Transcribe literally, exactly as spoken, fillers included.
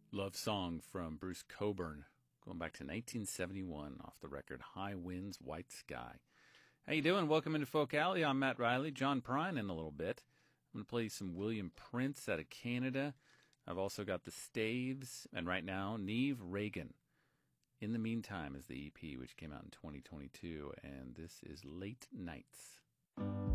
Love song from Bruce Cockburn, going back to nineteen seventy-one, off the record High Winds, White Sky. How you doing? Welcome into Folk Alley. I'm Matt Riley. John Prine in a little bit. I'm going to play you some William Prince out of Canada. I've also got the Staves, and right now, Neve Reagan. In the Meantime is the E P, which came out in twenty twenty-two, and this is Late Nights.